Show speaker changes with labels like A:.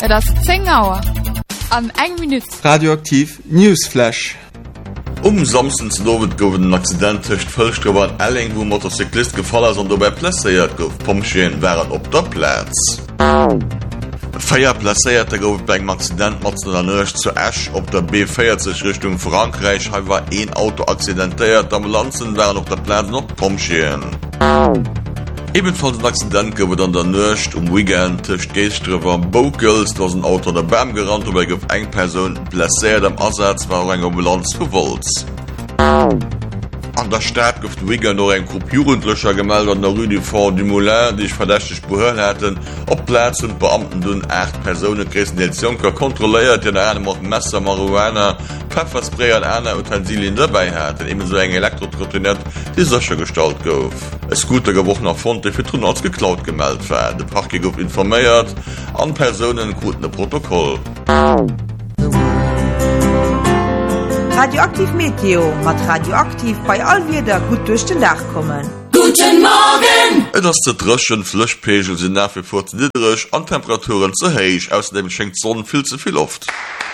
A: Das 10 Uhr. An 1 Minute.
B: Radioaktiv Newsflash.
C: Samstens gouf den Accident techt Vëllstrower an Elling, wo Motorcyklist gefall ass an dobei placéiert gouf. Pomscheen wären op der Platz. Feier placéiert gouf beim Accident mat an Nëcht zu Ash op der B40 Richtung Frankreich ha war een Auto accidentéiert, Ambulanzen wären op der Platz noch Pomscheen. Ebenfalls ein Accident gab an der Nëcht Weekend techt Geestrewer Bokels, dats ein Auto der Bam gerannt, wobei gouf eng Person placéiert am Ersatz war eng Ambulanz verwolz. An der Stadt gouft Weekend noch eng Gruppe Jugendlöcher gemeldet an der Rue du Fort du Moulin, die ich verdächtig behör hätten. Op Platz und Beamten dun 8 Personen Christen Junker kontrolliert, den eine mat Messer, Marihuana, Pfefferspray an einer Utensilien dabei hatten, ebenso eng Elektrotrottinett, die sicher gestalt gouf. Es gute gewochen nach Fond, die für Tun als geklaut gemeldet werden. Der Park gouf informiert, an Personen guten Protokoll.
D: Radioaktiv Meteo mat radioaktiv bei allwieder gut durch den Dach kommen.
E: Guten Morgen!
C: Et ass ze drëschen Flëchpegel sinn nach wie vor ze niedrigch, an Temperaturen ze héich, außerdem schenkt Sonnen viel zu viel Luft.